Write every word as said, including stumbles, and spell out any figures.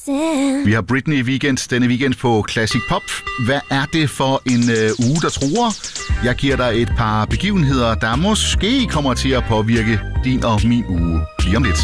Vi har Britney Weekend denne weekend på Classic Pop. Hvad er det for en øh, uge, der truer? Jeg giver dig et par begivenheder, der måske kommer til at påvirke din og min uge lige om lidt.